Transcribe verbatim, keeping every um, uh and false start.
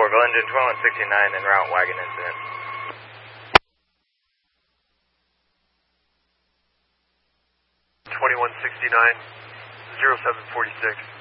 Glendon, twenty-one sixty-nine en route wagon incident. twenty-one sixty-nine, zero seven forty-six.